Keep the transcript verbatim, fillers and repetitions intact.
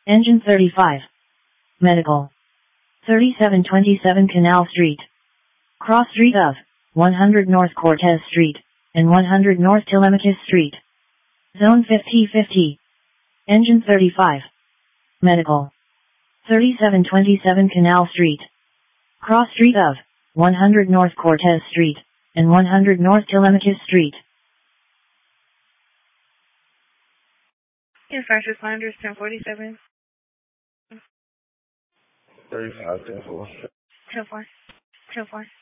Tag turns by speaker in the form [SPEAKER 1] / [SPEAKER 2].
[SPEAKER 1] Engine thirty-five. Medical. thirty-seven twenty-seven Canal Street. Cross street of one hundred North Cortez Street and one hundred North Telemachus Street. Zone fifty fifty. Engine thirty-five. Medical. thirty-seven twenty-seven Canal Street. Cross street of one hundred North Cortez Street and one hundred North Telemachus Street.
[SPEAKER 2] Yes, first responders, ten forty-seven.
[SPEAKER 3] thirty-five, ten four.
[SPEAKER 2] ten four. ten four.